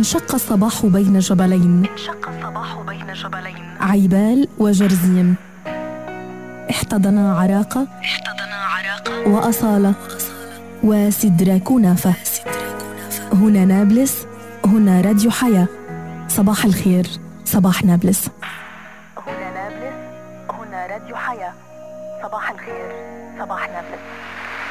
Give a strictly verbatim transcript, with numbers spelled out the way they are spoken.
انشق الصباح بين جبلين انشق الصباح بين جبلين عيبال وجرزيم، احتضنا عراقة احتضنا عراقة وأصالة وسدرة كنافة. هنا نابلس، هنا راديو حياة. صباح الخير، صباح نابلس. هنا نابلس، هنا راديو حياة. صباح الخير، صباح نابلس.